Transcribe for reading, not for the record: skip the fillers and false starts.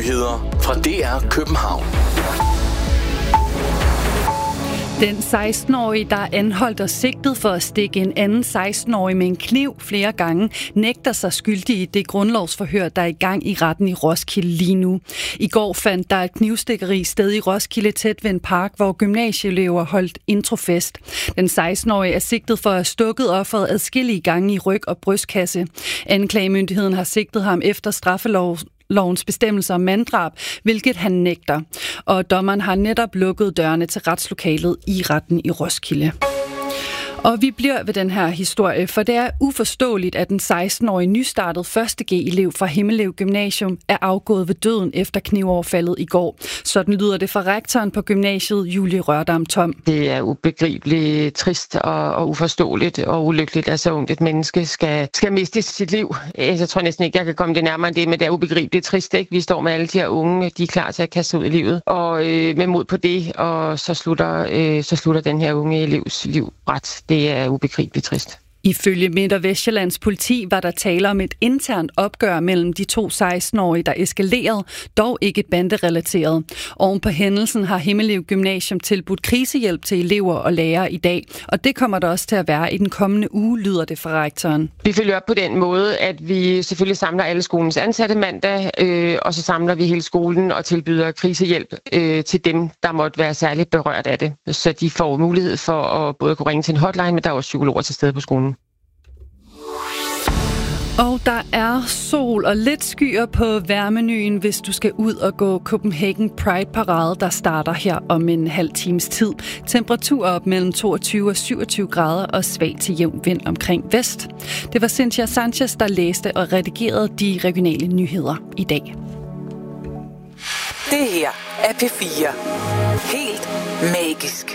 nyheder fra DR København. Den 16-årige, der er anholdt og sigtet for at stikke en anden 16-årig med en kniv flere gange, nægter sig skyldig i det grundlovsforhør, der er i gang i retten i Roskilde lige nu. I går fandt der et knivstikkeri sted i Roskilde tæt ved en park, hvor gymnasieelever holdt introfest. Den 16-årige er sigtet for at have stukket offeret adskillige gange i ryg- og brystkasse. Anklagemyndigheden har sigtet ham efter straffelovens bestemmelser om manddrab, hvilket han nægter. Og dommeren har netop lukket dørene til retslokalet i retten i Roskilde. Og vi bliver ved den her historie, for det er uforståeligt, at den 16-årige nystartede 1.G-elev fra Himmelev Gymnasium er afgået ved døden efter knivoverfaldet i går. Sådan lyder det fra rektoren på gymnasiet, Julie Rørdam Tom. Det er ubegribeligt, trist og uforståeligt og ulykkeligt, at så ungt et menneske skal miste sit liv. Jeg tror næsten ikke, jeg kan komme det nærmere end det, men det er ubegribeligt trist, ikke? Vi står med alle de her unge, de er klar til at kaste ud i livet, og med mod på det, og så slutter den her unge elevs liv ret. Det er ubegribeligt trist. Ifølge Midt- og Vestjyllands politi var der tale om et internt opgør mellem de to 16-årige, der eskalerede, dog ikke banderelateret. Oven på hændelsen har Himmelev Gymnasium tilbudt krisehjælp til elever og lærere i dag, og det kommer der også til at være i den kommende uge, lyder det fra rektoren. Vi følger op på den måde, at vi selvfølgelig samler alle skolens ansatte mandag, og så samler vi hele skolen og tilbyder krisehjælp til dem, der måtte være særligt berørt af det, så de får mulighed for at både kunne ringe til en hotline, men der er også psykologer til stede på skolen. Og der er sol og lidt skyer på vejrmenuen, hvis du skal ud og gå Copenhagen Pride-parade, der starter her om en halv times tid. Temperatur op mellem 22 og 27 grader og svag til jævn vind omkring vest. Det var Cynthia Sanchez, der læste og redigerede de regionale nyheder i dag. Det her er P4. Helt magisk.